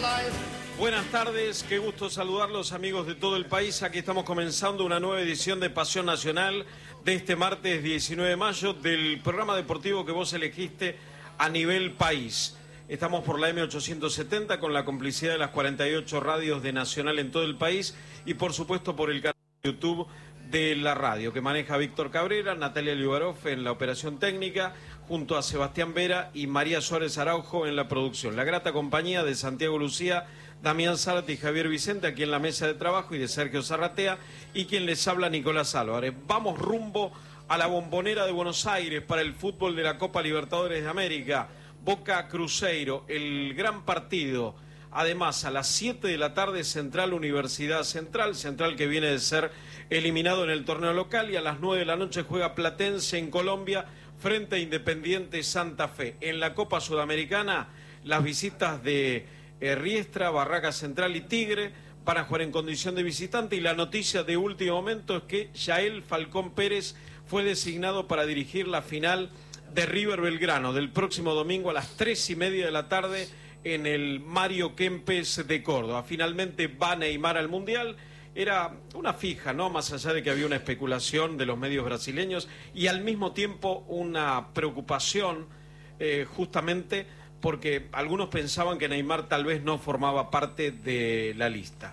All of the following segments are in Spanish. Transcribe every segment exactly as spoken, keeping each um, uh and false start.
Buenas tardes, qué gusto saludarlos amigos de todo el país. Aquí estamos comenzando una nueva edición de Pasión Nacional de este martes diecinueve de mayo del programa deportivo que vos elegiste a nivel país. Estamos por la eme ochocientos setenta con la complicidad de las cuarenta y ocho radios de Nacional en todo el país y por supuesto por el canal de YouTube de la radio que maneja Víctor Cabrera, Natalia Liubarov en la operación técnica, junto a Sebastián Vera y María Suárez Araujo en la producción. La grata compañía de Santiago Lucía, Damián Zárate y Javier Vicente aquí en la mesa de trabajo y de Sergio Zarratea y quien les habla Nicolás Álvarez. Vamos rumbo a la Bombonera de Buenos Aires para el fútbol de la Copa Libertadores de América. Boca Cruzeiro, el gran partido. Además, a las siete de la tarde, Central Universidad Central, Central que viene de ser eliminado en el torneo local, y a las nueve de la noche juega Platense en Colombia frente a Independiente Santa Fe. En la Copa Sudamericana, las visitas de eh, Riestra, Barraca Central y Tigre para jugar en condición de visitante, y la noticia de último momento es que Yael Falcón Pérez fue designado para dirigir la final de River Belgrano del próximo domingo a las tres y media de la tarde en el Mario Kempes de Córdoba. Finalmente va Neymar al Mundial. Era una fija, ¿no? Más allá de que había una especulación de los medios brasileños y al mismo tiempo una preocupación eh, justamente porque algunos pensaban que Neymar tal vez no formaba parte de la lista.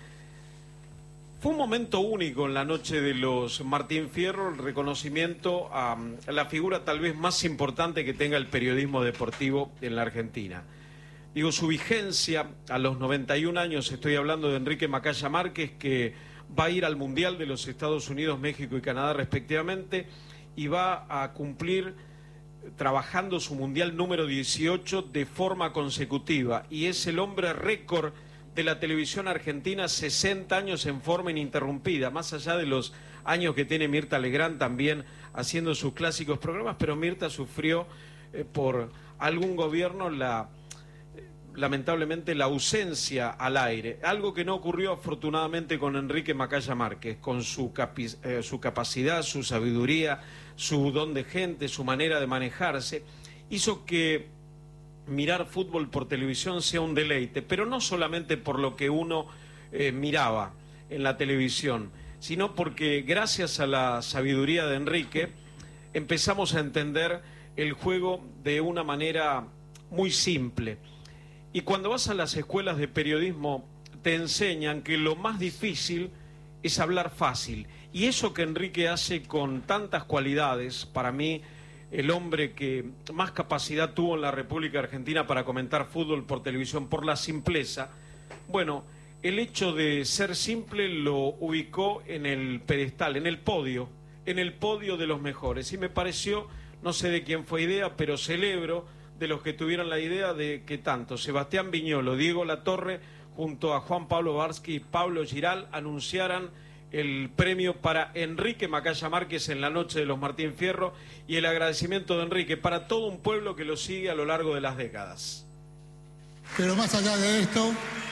Fue un momento único en la noche de los Martín Fierro, el reconocimiento a la figura tal vez más importante que tenga el periodismo deportivo en la Argentina. Digo, su vigencia a los noventa y un años, estoy hablando de Enrique Macaya Márquez, que va a ir al Mundial de los Estados Unidos, México y Canadá respectivamente, y va a cumplir trabajando su Mundial número dieciocho de forma consecutiva, y es el hombre récord de la televisión argentina, sesenta años en forma ininterrumpida, más allá de los años que tiene Mirta Legrand también haciendo sus clásicos programas, pero Mirta sufrió eh, por algún gobierno la... lamentablemente la ausencia al aire, algo que no ocurrió afortunadamente con Enrique Macaya Márquez, con su, capi, eh, su capacidad, su sabiduría, su don de gente, su manera de manejarse, hizo que mirar fútbol por televisión sea un deleite, pero no solamente por lo que uno eh, miraba en la televisión, sino porque gracias a la sabiduría de Enrique empezamos a entender el juego de una manera muy simple. Y cuando vas a las escuelas de periodismo te enseñan que lo más difícil es hablar fácil. Y eso que Enrique hace con tantas cualidades, para mí, el hombre que más capacidad tuvo en la República Argentina para comentar fútbol por televisión, por la simpleza, bueno, el hecho de ser simple lo ubicó en el pedestal, en el podio, en el podio de los mejores. Y me pareció, no sé de quién fue idea, pero celebro de los que tuvieron la idea de que tanto Sebastián Viñolo, Diego Latorre, junto a Juan Pablo Barsky y Pablo Giral, anunciaran el premio para Enrique Macaya Márquez en la noche de los Martín Fierro, y el agradecimiento de Enrique para todo un pueblo que lo sigue a lo largo de las décadas. Pero más allá de esto,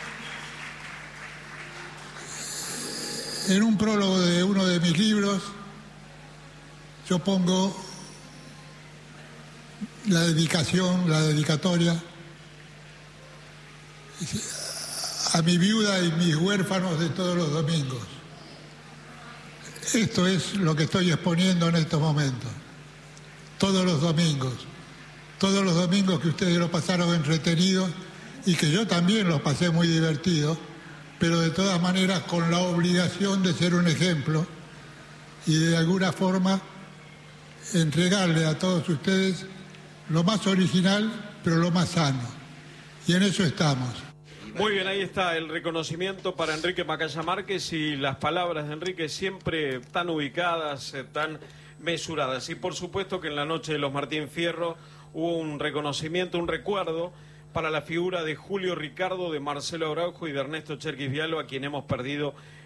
en un prólogo de uno de mis libros, yo pongo la dedicación, la dedicatoria a mi viuda y mis huérfanos de todos los domingos. Esto es lo que estoy exponiendo en estos momentos. Todos los domingos. Todos los domingos que ustedes lo pasaron entretenidos y que yo también los pasé muy divertidos, pero de todas maneras con la obligación de ser un ejemplo y de alguna forma entregarle a todos ustedes lo más original, pero lo más sano. Y en eso estamos. Muy bien, ahí está el reconocimiento para Enrique Macaya Márquez, y las palabras de Enrique siempre tan ubicadas, tan mesuradas. Y por supuesto que en la noche de los Martín Fierro hubo un reconocimiento, un recuerdo para la figura de Julio Ricardo, de Marcelo Araujo y de Ernesto Cherkis Vialo, a quien hemos perdido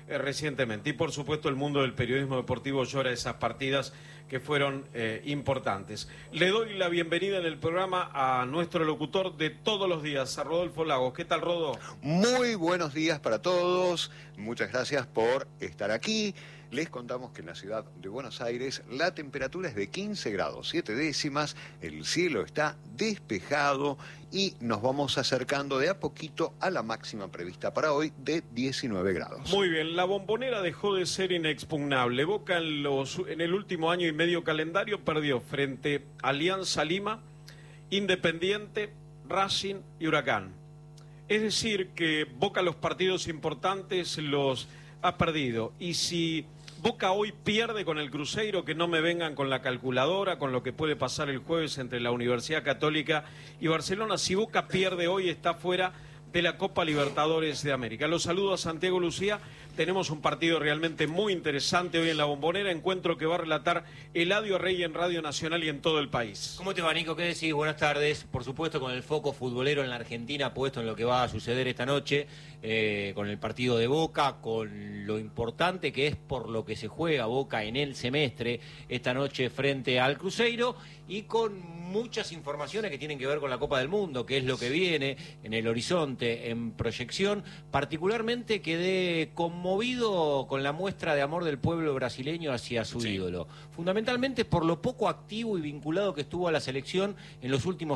eh, recientemente. Y por supuesto el mundo del periodismo deportivo llora esas partidas que fueron eh, importantes. Le doy la bienvenida en el programa a nuestro locutor de todos los días, a Rodolfo Lagos. ¿Qué tal, Rodo? Muy buenos días para todos. Muchas gracias por estar aquí. Les contamos que en la ciudad de Buenos Aires la temperatura es de quince grados, siete décimas, el cielo está despejado y nos vamos acercando de a poquito a la máxima prevista para hoy de diecinueve grados. Muy bien, la Bombonera dejó de ser inexpugnable. Boca en, los, en el último año y medio calendario perdió frente a Alianza Lima, Independiente, Racing y Huracán. Es decir, que Boca los partidos importantes los ha perdido. Y si Boca hoy pierde con el Cruzeiro, que no me vengan con la calculadora, con lo que puede pasar el jueves entre la Universidad Católica y Barcelona. Si Boca pierde hoy, está fuera de la Copa Libertadores de América. Los saludo a Santiago Lucía. Tenemos un partido realmente muy interesante hoy en la Bombonera, encuentro que va a relatar Eladio Rey en Radio Nacional y en todo el país. ¿Cómo te va, Nico? ¿Qué decís? Buenas tardes. Por supuesto, con el foco futbolero en la Argentina puesto en lo que va a suceder esta noche, eh, con el partido de Boca, con lo importante que es por lo que se juega Boca en el semestre esta noche frente al Cruzeiro, y con muchas informaciones que tienen que ver con la Copa del Mundo, que es lo que viene en el horizonte, en proyección. Particularmente quedé conmovido con la muestra de amor del pueblo brasileño hacia su sí. ídolo. Fundamentalmente por lo poco activo y vinculado que estuvo a la selección en los últimos